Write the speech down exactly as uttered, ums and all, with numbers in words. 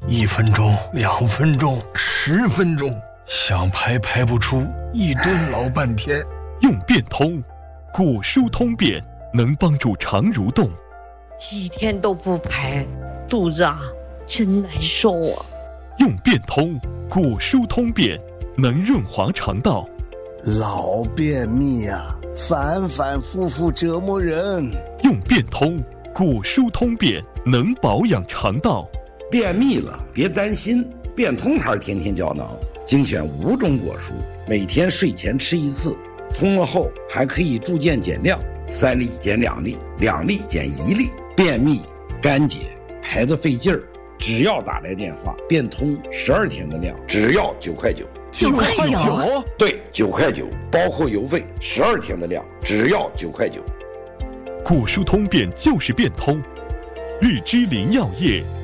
一分钟、两分钟、十分钟，想排排不出，一蹲老半天。 用变通，果蔬通便，能帮助肠蠕动。 几天都不排，肚子啊真难受啊。 用变通，果蔬通便，能润滑肠道。 老便秘啊，反反复复折磨人。 用变通，果蔬通便，能保养肠道。 便秘了别担心，变通牌天天胶囊精选五种果蔬，每天睡前吃一次，通了后还可以逐渐减量，三粒减两粒，两粒减一粒。便秘干结排得费劲儿，只要打来电话，变通十二天的量，只要九块九。 九块九？ 对，九块九，包括邮费，十二天的量，只要九块九。 果蔬通便就是变通，日之林药业